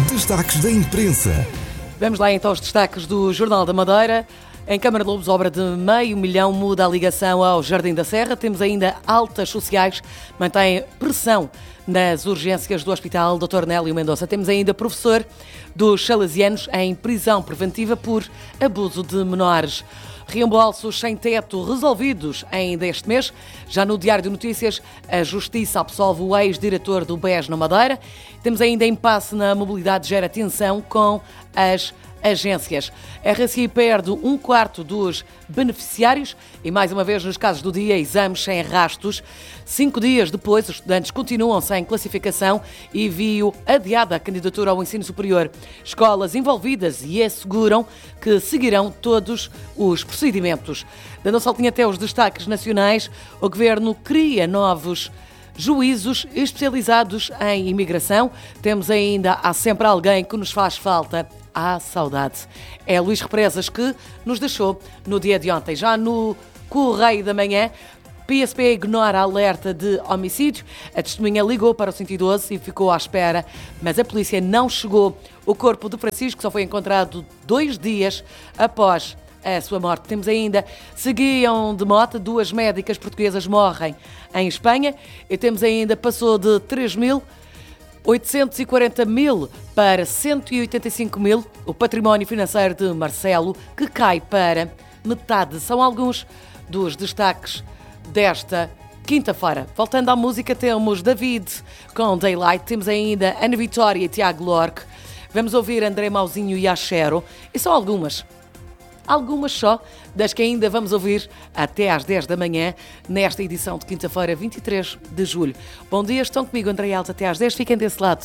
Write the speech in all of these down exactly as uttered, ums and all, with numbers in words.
Destaques da imprensa. Vamos lá então aos destaques do Jornal da Madeira. Em Câmara de Lobos, obra de meio milhão muda a ligação ao Jardim da Serra. Temos ainda altas sociais, mantém pressão nas urgências do Hospital doutor Nélio Mendonça. Temos ainda professor dos Salesianos em prisão preventiva por abuso de menores. Reembolsos sem teto resolvidos ainda este mês. Já no Diário de Notícias, a Justiça absolve o ex-diretor do B E S na Madeira. Temos ainda impasse na mobilidade, gera tensão com as agências. A R S I perde um quarto dos beneficiários e, mais uma vez, nos casos do dia, exames sem rastos. Cinco dias depois, os estudantes continuam sem classificação e viu adiada a candidatura ao ensino superior. Escolas envolvidas e asseguram que seguirão todos os procedimentos. Dando um saltinho até os destaques nacionais, o Governo cria novos juízos especializados em imigração. Temos ainda, há sempre alguém que nos faz falta. Há saudade. É Luís Represas que nos deixou no dia de ontem. Já no Correio da Manhã, P S P ignora alerta de homicídio. A testemunha ligou para o cento e doze e ficou à espera, mas a polícia não chegou. O corpo de Francisco só foi encontrado dois dias após a sua morte. Temos ainda, seguiam de moto, duas médicas portuguesas morrem em Espanha. E temos ainda, passou de três mil oitocentos e quarenta mil para cento e oitenta e cinco mil, o património financeiro de Marcelo, que cai para metade. São alguns dos destaques desta quinta-feira. Voltando à música, temos David com Daylight, temos ainda Ana Vitória e Tiago Lorque, vamos ouvir André Mauzinho e Axero, e são algumas. Algumas só, das que ainda vamos ouvir até às dez da manhã, nesta edição de quinta-feira, vinte e três de julho. Bom dia, estão comigo, André Alves, até às dez, fiquem desse lado.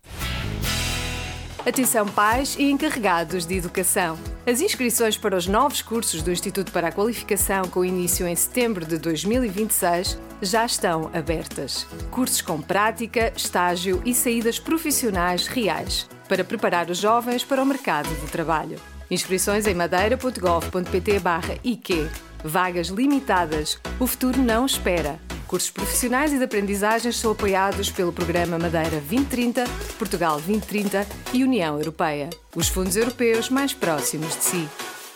Atenção pais e encarregados de educação. As inscrições para os novos cursos do Instituto para a Qualificação, com início em setembro de dois mil e vinte e seis, já estão abertas. Cursos com prática, estágio e saídas profissionais reais, para preparar os jovens para o mercado de trabalho. Inscrições em madeira ponto gov ponto pt barra I Q. Vagas limitadas. O futuro não espera. Cursos profissionais e de aprendizagens são apoiados pelo Programa Madeira vinte trinta, Portugal vinte trinta e União Europeia. Os fundos europeus mais próximos de si.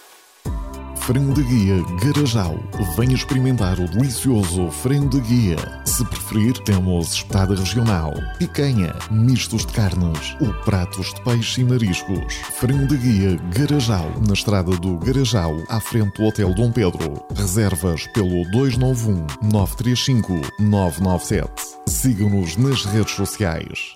Frango de Guia Garajal. Venha experimentar o delicioso frango de guia. Se preferir, temos espetada regional, picanha, mistos de carnes ou pratos de peixe e mariscos. Frango de Guia Garajal, na estrada do Garajal, à frente do Hotel Dom Pedro. Reservas pelo dois nove um, nove três cinco, nove nove sete. Siga-nos nas redes sociais.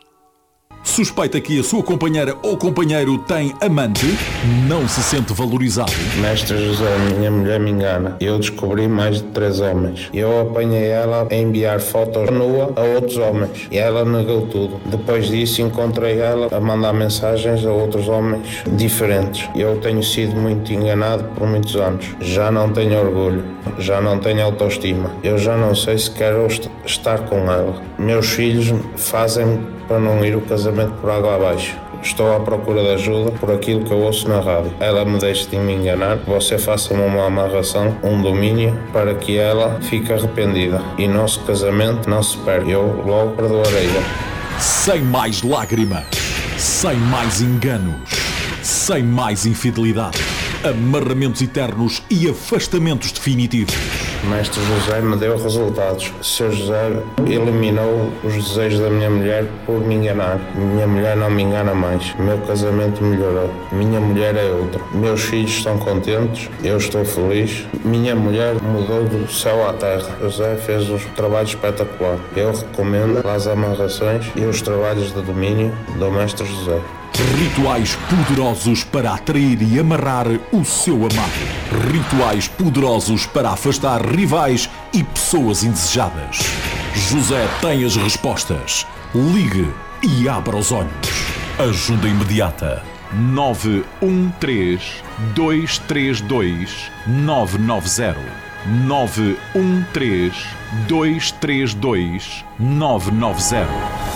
Suspeita que a sua companheira ou companheiro tem amante? Não se sente valorizado? Mestre José, minha mulher me engana. Eu descobri mais de três homens. Eu apanhei ela a enviar fotos nua a outros homens. E ela negou tudo. Depois disso encontrei ela a mandar mensagens a outros homens diferentes. Eu tenho sido muito enganado por muitos anos. Já não tenho orgulho. Já não tenho autoestima. Eu já não sei se quero estar com ela. Meus filhos fazem para não ir o casamento por água abaixo. Estou à procura de ajuda por aquilo que eu ouço na rádio. Ela me deixa de me enganar. Você faça-me uma amarração, um domínio, para que ela fique arrependida. E nosso casamento não se perde. Eu logo perdoarei-a. Sem mais lágrimas, sem mais enganos, sem mais infidelidade, amarramentos eternos e afastamentos definitivos. Mestre José me deu resultados. Seu José eliminou os desejos da minha mulher por me enganar. Minha mulher não me engana mais. Meu casamento melhorou. Minha mulher é outra. Meus filhos estão contentes. Eu estou feliz. Minha mulher mudou do céu à terra. José fez um trabalho espetacular. Eu recomendo as amarrações e os trabalhos de domínio do Mestre José. Rituais poderosos para atrair e amarrar o seu amado. Rituais poderosos para afastar rivais e pessoas indesejadas. José tem as respostas. Ligue e abra os olhos. Ajuda imediata. nove um três, dois três dois, nove nove zero. nove um três, dois três dois, nove nove zero.